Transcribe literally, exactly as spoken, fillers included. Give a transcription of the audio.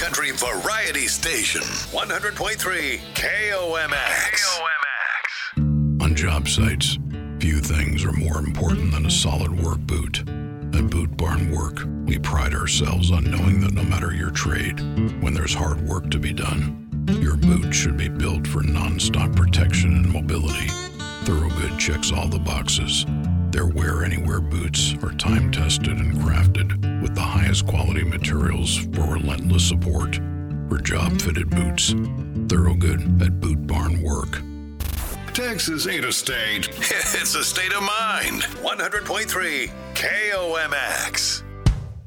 Country variety station. one hundred point three K O M X. K O M X. On job sites, few things are more important than a solid work boot. At Boot Barn Work, we pride ourselves on knowing that no matter your trade, when there's hard work to be done, your boot should be built for non-stop protection and mobility. Thorogood checks all the boxes. Their Wear Anywhere boots are time-tested and crafted with the highest quality materials for relentless support. For job-fitted boots, Thorogood at Boot Barn Work. Texas ain't a state. It's a state of mind. one hundred point three K O M X.